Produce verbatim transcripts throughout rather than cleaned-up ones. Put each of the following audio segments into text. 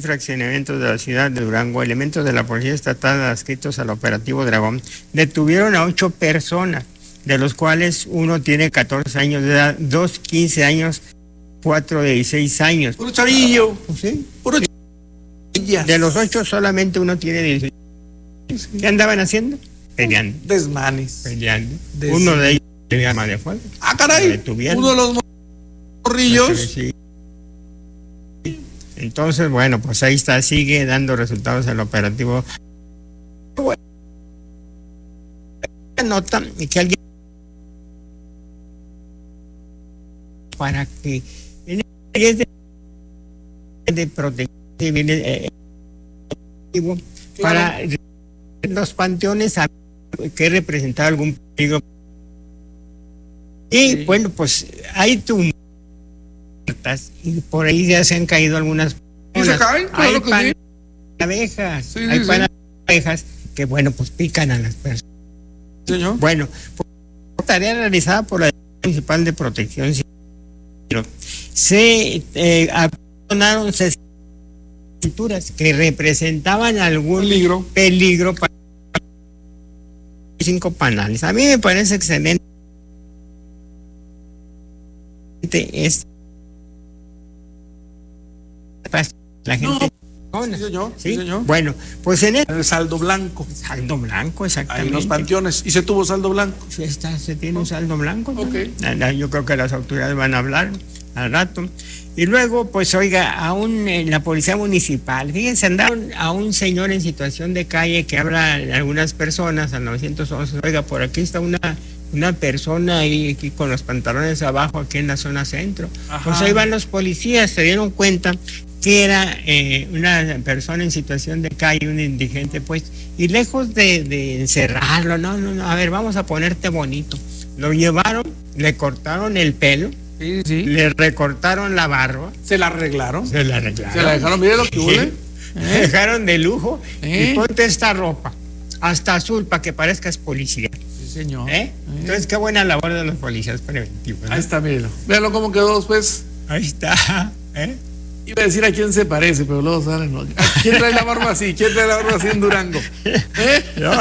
fraccionamientos de la ciudad de Durango, elementos de la Policía Estatal adscritos al operativo Dragón detuvieron a ocho personas, de los cuales uno tiene catorce años de edad, dos quince años, cuatro de dieciséis años. Puro chavillo. ¿Sí? Puro chavillas. De los ocho solamente uno tiene dieciséis. ¿Qué andaban haciendo? Peleando. Desmanes. Peleando. Des... Uno de ellos tenía arma de fuego. Ah, caray. Uno de los morrillos. Sí. Entonces, bueno, pues ahí está, sigue dando resultados el operativo. Nota que alguien para que en el de, de protección civil eh, para los panteones que representaba algún peligro. Y sí. Bueno, pues hay tumores y por ahí ya se han caído algunas. ¿Y se caen? Claro hay que pan, sí. abejas, Sí, hay sí, pan, sí. abejas que bueno, pues pican a las personas. Señor. Bueno, pues, tarea realizada por la Dirección Municipal de Protección Civil. Se eh, acordonaron pinturas que representaban algún peligro, peligro para cinco panales. A mí me parece excelente. Es la gente. No, sí, señor, ¿Sí? sí, señor. Bueno, pues en el, el saldo blanco. Saldo blanco, exactamente. Ahí en los panteones. ¿Y se tuvo saldo blanco? Sí, está, se tiene un saldo blanco. ¿No? Okay. Yo creo que las autoridades van a hablar al rato. Y luego, pues, oiga, aún en la policía municipal, fíjense, andaron a un señor en situación de calle que habla a algunas personas, al novecientos once, oiga, por aquí está una, una persona ahí aquí con los pantalones abajo, aquí en la zona centro. Ajá. Pues ahí van los policías, se dieron cuenta que era eh, una persona en situación de calle, un indigente, pues, y lejos de, de encerrarlo, no, no, no, a ver, vamos a ponerte bonito. Lo llevaron, le cortaron el pelo, sí, sí. Le recortaron la barba. Se la arreglaron. Se la arreglaron. Se la dejaron, mire lo que huele. ¿Eh? Dejaron de lujo. ¿Eh? Y ponte esta ropa, hasta azul, para que parezcas policía. Sí, señor. ¿Eh? ¿Eh? Entonces, qué buena labor de los policías preventivos, ¿no? Ahí está, míralo. Véalo cómo quedó después. Ahí está. ¿Eh? Iba a decir a quién se parece, pero luego salen. ¿No? ¿Quién trae la barba así? ¿Quién trae la barba así en Durango? ¿Eh? No,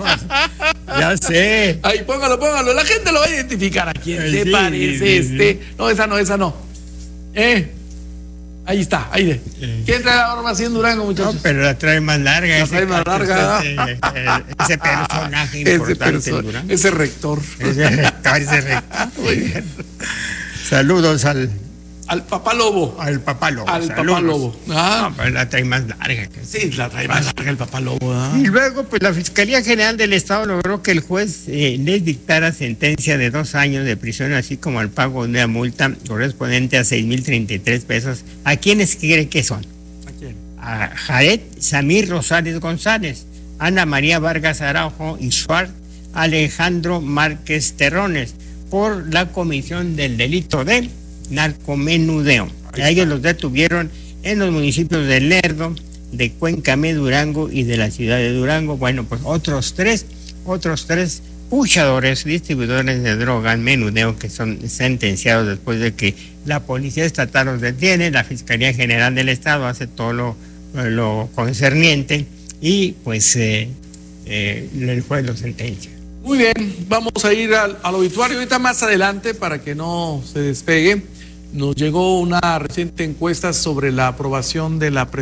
ya sé. Ahí, póngalo, póngalo. La gente lo va a identificar a quién sí, se parece sí, este. Sí. No, esa no, esa no. ¿Eh? Ahí está, ahí de. ¿Quién trae la barba así en Durango, muchachos? No, pero la trae más larga. La trae más larga. Ese, ese personaje importante ese, perso en Durango. ese rector. Ese rector, ese rector. Muy bien. Saludos al... Al papá lobo. Al papá lobo. Al saludos. papá lobo. Ah. No, pero la trae más larga. Que sí, la trae más larga el papá lobo. ¿Ah? Y luego, pues la Fiscalía General del Estado logró que el juez eh, les dictara sentencia de dos años de prisión, así como el pago de una multa correspondiente a seis mil treinta y tres pesos. ¿A quiénes cree que son? ¿A quién? A Jared Samir Rosales González, Ana María Vargas Araujo y Suárez Alejandro Márquez Terrones, por la comisión del delito de narcomenudeo. A ellos los detuvieron en los municipios de Lerdo, de Cuencamé, Durango y de la ciudad de Durango. Bueno, pues otros tres, otros tres puchadores, distribuidores de droga en menudeo que son sentenciados después de que la Policía Estatal los detiene, la Fiscalía General del Estado hace todo lo, lo concerniente y pues eh, eh, el juez lo sentencia. Muy bien, vamos a ir al, al obituario ahorita más adelante para que no se despegue. Nos llegó una reciente encuesta sobre la aprobación de la